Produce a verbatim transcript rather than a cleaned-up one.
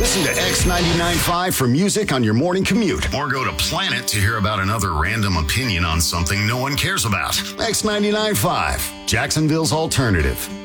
Listen to X ninety-nine point five for music on your morning commute. Or go to Planet to hear about another random opinion on something no one cares about. X ninety-nine point five, Jacksonville's alternative.